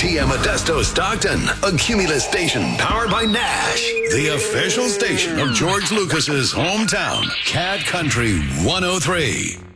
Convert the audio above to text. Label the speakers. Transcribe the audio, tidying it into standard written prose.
Speaker 1: WTM Modesto Stockton, a Cumulus station powered by Nash, the official station of George Lucas's hometown, Cat Country 103.